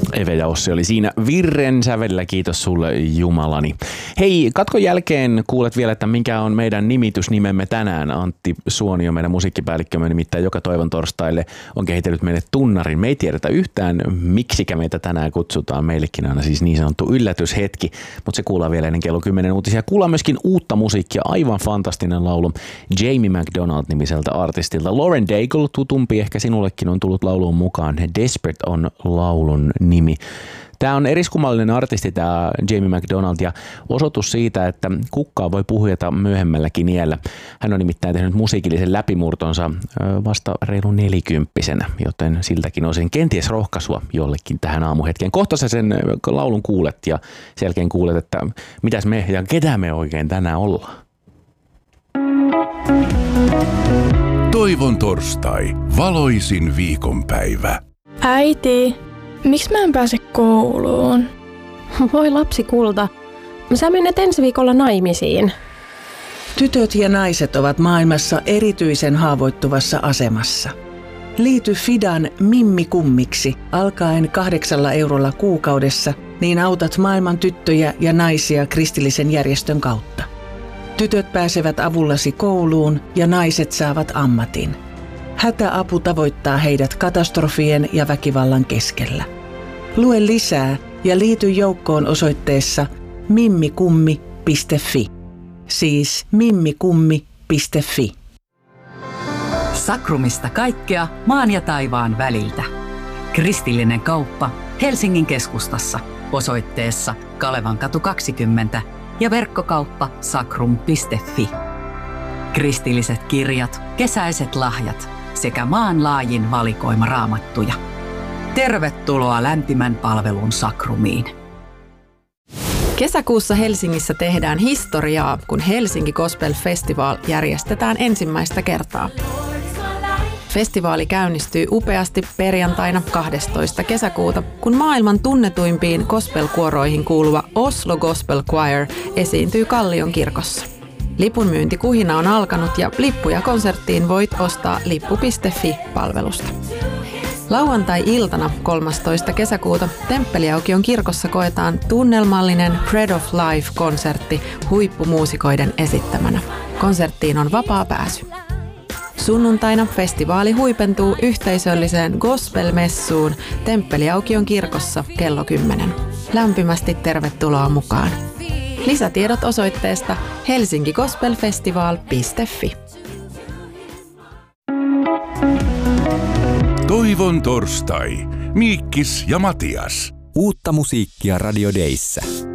Eve ja Ossi oli siinä virren sävelillä, kiitos sulle Jumalani. Hei, katkon jälkeen kuulet vielä, että mikä on meidän nimitysnimemme tänään. Antti Suonio, meidän musiikkipäällikkömme, nimittäin joka toivon torstaille on kehitellyt meille tunnarin. Me ei tiedetä yhtään, miksikä meitä tänään kutsutaan. Meillekin aina siis niin sanottu yllätyshetki, mutta se kuullaan vielä ennen kello 10 uutisia. Kuullaan myöskin uutta musiikkia, aivan fantastinen laulu Jamie McDonald-nimiseltä artistilta. Lauren Daigle, tutumpi ehkä sinullekin, on tullut lauluun mukaan. Desperate on laulun nimi. Tämä on eriskummallinen artisti, tämä Jamie McDonald, ja osoitus siitä, että kukkaa voi puhujata myöhemmälläkin iällä. Hän on nimittäin tehnyt musiikillisen läpimurtonsa vasta reilu 40-vuotiaana, joten siltäkin osin kenties rohkaisua jollekin tähän aamuhetkeen. Kohta sä sen laulun kuulet ja sen jälkeen kuulet, että mitäs me ja ketä me oikein tänään ollaan. Toivon torstai, valoisin viikonpäivä. Äiti, miksi mä en pääse kouluun? Voi lapsi kulta, sä menet ensi viikolla naimisiin. Tytöt ja naiset ovat maailmassa erityisen haavoittuvassa asemassa. Liity Fidan Mimmi Kummiksi alkaen 8 eurolla kuukaudessa, niin autat maailman tyttöjä ja naisia kristillisen järjestön kautta. Tytöt pääsevät avullasi kouluun ja naiset saavat ammatin. Hätäapu tavoittaa heidät katastrofien ja väkivallan keskellä. Lue lisää ja liity joukkoon osoitteessa mimmikummi.fi. Siis mimmikummi.fi. Sakrumista kaikkea maan ja taivaan väliltä. Kristillinen kauppa Helsingin keskustassa osoitteessa Kalevankatu 20 ja verkkokauppa sakrum.fi. Kristilliset kirjat, kesäiset lahjat sekä maanlaajin valikoima raamattuja. Tervetuloa lämpimän palvelun Sakrumiin. Kesäkuussa Helsingissä tehdään historiaa, kun Helsinki Gospel Festival järjestetään ensimmäistä kertaa. Festivaali käynnistyy upeasti perjantaina 12. kesäkuuta, kun maailman tunnetuimpiin gospelkuoroihin kuuluva Oslo Gospel Choir esiintyy Kallion kirkossa. Lipunmyyntikuhina on alkanut ja lippuja konserttiin voit ostaa lippu.fi-palvelusta. Lauantai-iltana 13. kesäkuuta Temppeliaukion kirkossa koetaan tunnelmallinen Bread of Life-konsertti huippumuusikoiden esittämänä. Konserttiin on vapaa pääsy. Sunnuntaina festivaali huipentuu yhteisölliseen gospel-messuun Temppeliaukion kirkossa kello 10. Lämpimästi tervetuloa mukaan. Lisätiedot osoitteesta helsinkigospelfestival.fi. Toivon torstai, Miikkis ja Matias. Uutta musiikkia Radio Dayssä.